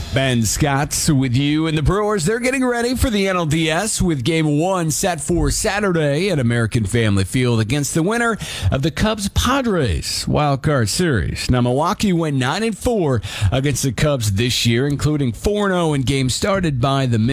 Ben Scott with you, and the Brewers, they're getting ready for the NLDS with Game 1 set for Saturday at American Family Field against the winner of the Cubs-Padres Wild Card Series. Now, Milwaukee went 9-4 against the Cubs this year, including 4-0 in games started by the